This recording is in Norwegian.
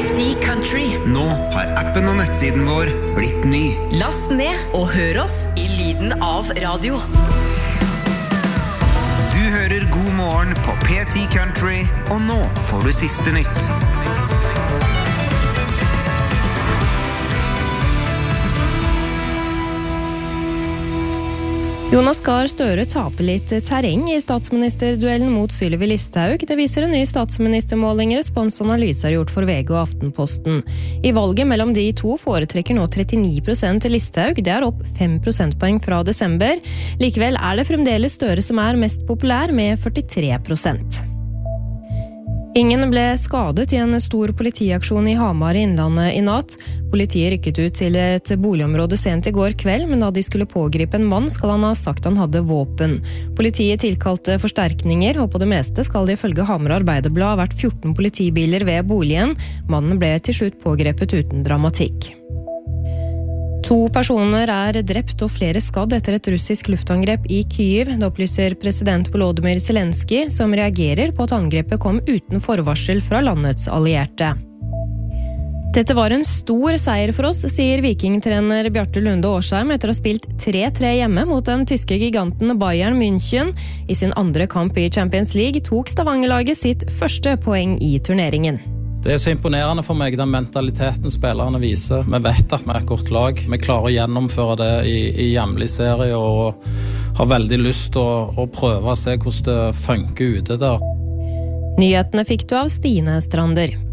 P10 Country. Nå har appen og nettsiden vår blitt ny. Last ned og hør oss i lyden av radio. Du hører God morgen på P10 Country, og nå får du siste nytt. Jonas Gahr Støre taper litt terreng i statsministerduellen mot Sylvi Listhaug. Det viser en ny statsministermåling responsanalyse har gjort for VG og Aftenposten. I valget mellom de to foretrekker nå 39% til Listhaug. Det er opp 5 prosentpoeng fra desember. Likevel er det fremdeles Støre som er mest populær med 43%. Ingen ble skadet i en stor politiaksjon i Hamar i Innlandet i natt. Politiet rykket ut til et boligområde sent i går kveld, men da de skulle pågripe en mann skal han ha sagt han hadde våpen. Politiet tilkalte forsterkninger, og på det meste skal det ifølge Hamar Arbeiderblad ha vært 14 politibiler ved boligen. Mannen ble til slutt pågrepet uten dramatikk. 2 personer er drept og flere skadd etter et russisk luftangrep i Kyiv. Det opplyser president Volodymyr Zelensky, som reagerer på at angrepet kom uten forvarsel fra landets allierte. Dette var en stor seier for oss, sier vikingtrener Bjarte Lunde Årsheim etter å ha spilt 3-3 hjemme mot den tyske giganten Bayern München. I sin andre kamp i Champions League tok Stavanger-laget sitt første poeng i turneringen. Det er så imponerende for meg, den mentaliteten spillerne viser. Vi vet at vi er et godt lag. Vi klarer å gjennomføre det i hjemlig serie og har veldig lyst til å prøve å se hvordan det funker ute der. Nyhetene fikk du av Stine Strander.